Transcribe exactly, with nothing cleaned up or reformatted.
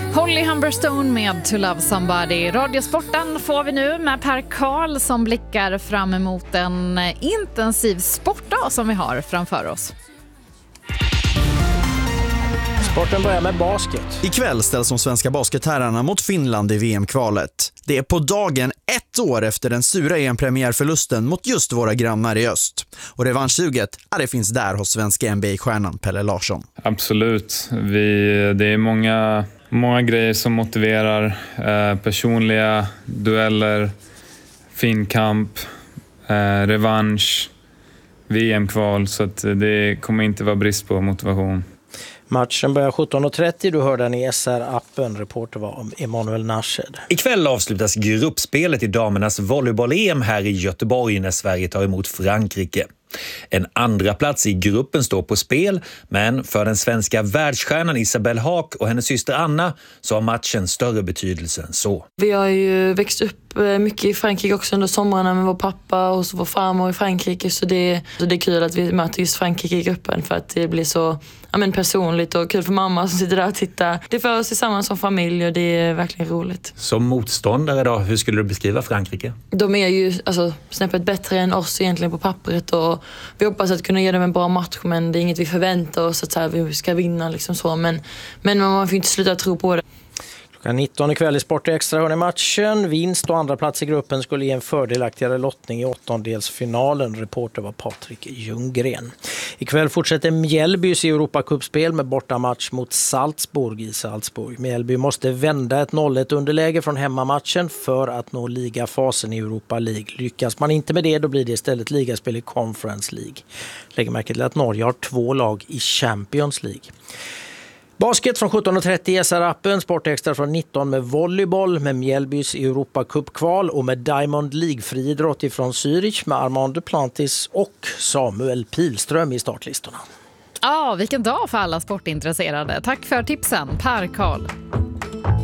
Holly Humberstone med To Love Somebody. Radiosporten får vi nu med Per Karl som blickar fram emot en intensiv sportdag som vi har framför oss. Sporten börjar med basket. Ikväll ställs de svenska basketherrarna mot Finland i V M-kvalet. Det är på dagen ett år efter den sura E M-premiärförlusten mot just våra grannar i öst. Och revanschsuget, ja, det finns där hos svenska N B A-stjärnan Pelle Larsson. Absolut. Vi, det är många, många grejer som motiverar. Eh, personliga dueller, fin kamp, eh, revansch, V M-kval. Så att det kommer inte vara brist på motivation. Matchen börjar sjutton och trettio. Du hör den i S R-appen. Reporter var om Emanuel Nashed. Ikväll avslutas gruppspelet i damernas volleyboll-E M här i Göteborg när Sverige tar emot Frankrike. En andra plats i gruppen står på spel, men för den svenska världsstjärnan Isabelle Haak och hennes syster Anna så har matchen större betydelse än så. Vi har ju växt upp mycket i Frankrike också under somrarna med vår pappa och så vår farmor i Frankrike, så det, så det är kul att vi möter just Frankrike i gruppen för att det blir så ja, men personligt och kul för mamma som sitter där och tittar. Det för oss tillsammans som familj och det är verkligen roligt. Som motståndare då, hur skulle du beskriva Frankrike? De är ju alltså, snäppet bättre än oss egentligen på pappret och vi hoppas att kunna ge dem en bra match, men det är inget vi förväntar oss att så här, vi ska vinna liksom så, men, men man får inte sluta tro på det. Klockan nitton ikväll i Sport Extra hör ni matchen. Vinst och andra plats i gruppen skulle ge en fördelaktigare lottning i åttondelsfinalen. Reporter var Patrik Ljunggren. Ikväll fortsätter Mjällbys Europacupspel med bortamatch mot Salzburg i Salzburg. Mjällby måste vända ett noll ett underläge från hemmamatchen för att nå ligafasen i Europa League. Lyckas man inte med det, då blir det istället ligaspel i Conference League. Lägg märke till att Norge har två lag i Champions League. Basket från sjutton och trettio i S R-appen, Sportextra från nitton med volleyboll med Mjällbys Europacup-kval och med Diamond League-friidrott ifrån Zürich med Armand Duplantis och Samuel Pilström i startlistorna. Ja, vilken dag för alla sportintresserade. Tack för tipsen, Per Karl.